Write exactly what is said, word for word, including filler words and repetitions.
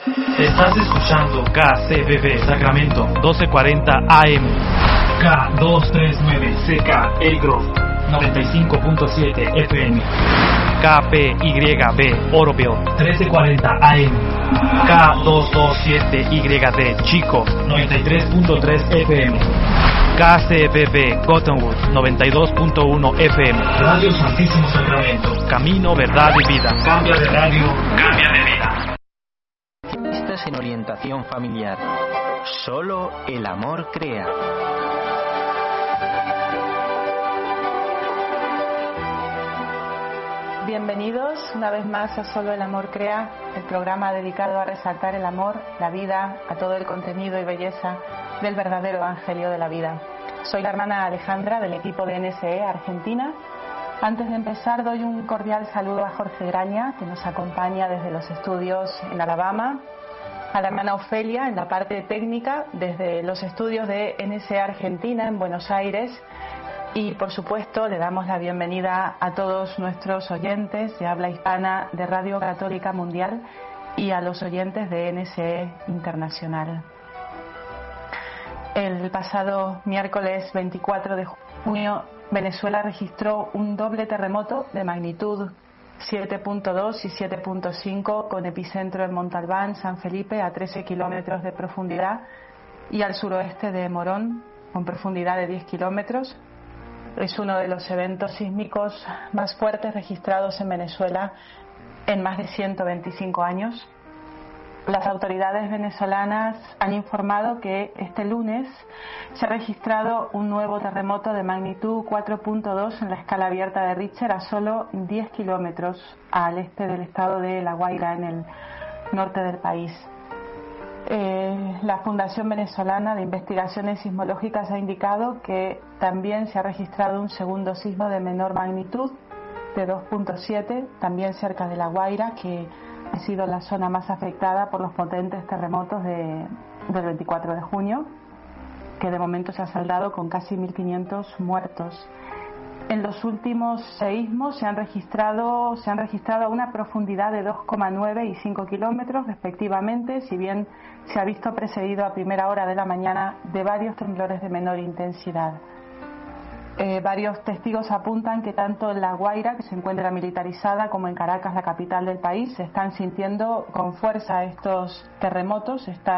Estás escuchando K C B B Sacramento doce cuarenta A M, K doscientos treinta y nueve C K Elk Grove noventa y cinco punto siete F M, K P Y B Oroville trece cuarenta A M, K doscientos veintisiete Y D Chico noventa y tres punto tres F M, K C B B Cottonwood noventa y dos punto uno F M, Radio Santísimo Sacramento, Camino, Verdad y Vida. Cambia de radio, cambia de vida. Estás en orientación familiar. Solo el amor crea. Bienvenidos una vez más a Solo el Amor Crea, el programa dedicado a resaltar el amor, la vida, a todo el contenido y belleza del verdadero evangelio de la vida. Soy la hermana Alejandra del equipo de N S E Argentina. Antes de empezar doy un cordial saludo a Jorge Graña, que nos acompaña desde los estudios en Alabama, a la hermana Ofelia en la parte técnica desde los estudios de N S E Argentina en Buenos Aires. Y por supuesto le damos la bienvenida a todos nuestros oyentes de habla hispana de Radio Católica Mundial y a los oyentes de N S E Internacional. El pasado miércoles veinticuatro de junio, Venezuela registró un doble terremoto de magnitud siete punto dos y siete punto cinco con epicentro en Montalbán, San Felipe, a trece kilómetros de profundidad, y al suroeste de Morón, con profundidad de diez kilómetros. Es uno de los eventos sísmicos más fuertes registrados en Venezuela en más de ciento veinticinco años. Las autoridades venezolanas han informado que este lunes se ha registrado un nuevo terremoto de magnitud cuatro punto dos en la escala abierta de Richter a solo diez kilómetros al este del estado de La Guaira, en el norte del país. Eh, la Fundación Venezolana de Investigaciones Sismológicas ha indicado que también se ha registrado un segundo sismo de menor magnitud, de dos punto siete, también cerca de La Guaira, que ha sido la zona más afectada por los potentes terremotos de, del veinticuatro de junio, que de momento se ha saldado con casi mil quinientos muertos. En los últimos seísmos se han registrado se han registrado a una profundidad de dos coma nueve y cinco kilómetros respectivamente, si bien se ha visto precedido a primera hora de la mañana de varios temblores de menor intensidad. Eh, varios testigos apuntan que tanto en La Guaira, que se encuentra militarizada, como en Caracas, la capital del país, se están sintiendo con fuerza estos terremotos, están